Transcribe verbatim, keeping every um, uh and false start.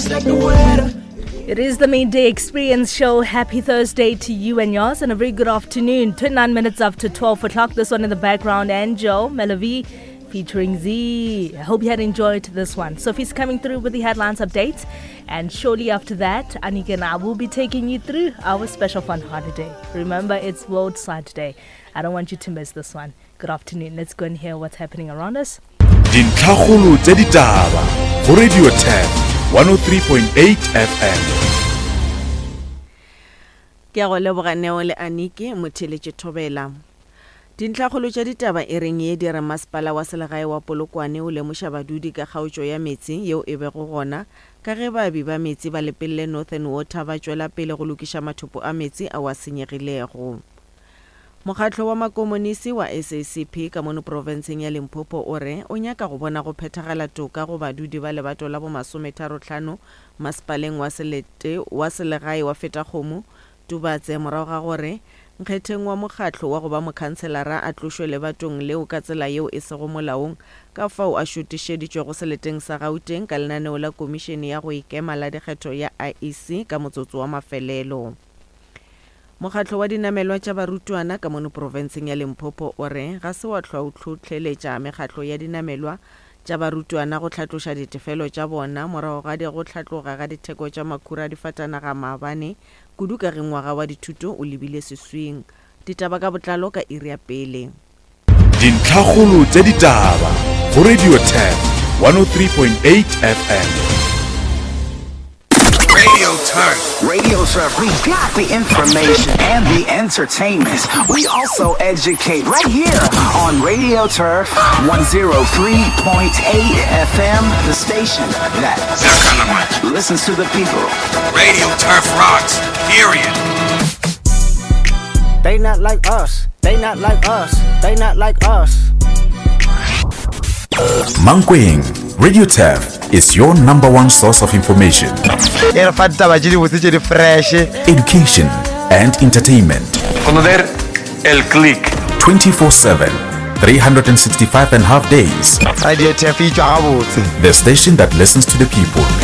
like the weather. It is the Midday Experience Show. Happy Thursday to you and yours, and a very good afternoon. twenty-nine minutes after twelve o'clock. This one in the background, and Joe Melavi featuring Z. I hope you had enjoyed this one. Sophie's coming through with the headlines updates, and shortly after that, Anika and I will be taking you through our special fun holiday. Remember, it's World Side Day. I don't want you to miss this one. Good afternoon. Let's go and hear what's happening around us. Dintlhagolo tse ditaba go Radio ten one oh three point eight F M. Ke go leboga neo le Aniki Motheletše Thobela. Dintlhagolo tša ditaba e reng ye dire masepala wa selegae wa Polokwane o lemoša badudi ka kgaotšo ya metsi yeo e bego gona ka ge babi ba metsi ba lepelle Northern Water ba tšwela pele go lokiša mathopo a metsi a wa senyegilego. Mokgatlo wa makomonisi wa S A C P ka mono provinceng ya Limpopo o re o nyaka go bona go phethagala toka go badudi ba lebato la bo masometharotlhano masepaleng wa selete wa selegae wa Fetakgomo Tubatse morago ga gore nkgetheng wa mokgatlo wa go ba mokhanselara a tlošwe lebatong leo ka tsela yeo e sego molaong ka fao a šutišeditšwe go seleteng sa Gauteng ka lenaneo la komišene ya go ikema la dikgetho ya I E C ka motsotso wa mafelelo. Mokgatlo wa dinamelwa tša barutwana ka mono provinceng ya Limpopo o re ga se wa tlhotlheletša mekgatlo ya dinamelwa tša barutwana go tlhatloša ditefelo tša bona morago ga di go tlhatloga ga ditheko tša makhura di fatanaga maabane kudu ka ge ngwaga wa dithuto o lebile seswing. Ditaba ka botlalo ka iri ya pele. Dintlhagolo tse ditaba go Radio ten one oh three point eight F M. Radio Turf. Radio Turf, we got the information and the entertainment. We also educate right here on Radio Turf one oh three point eight F M, the station that listens to the people. Radio Turf rocks, period. They not like us. They not like us. They not like us. Mankweng, Radio Turf is your number one source of information, education, and entertainment. Conocer el click. twenty-four seven, three hundred sixty-five and a half days. Radio Turf, the station that listens to the people.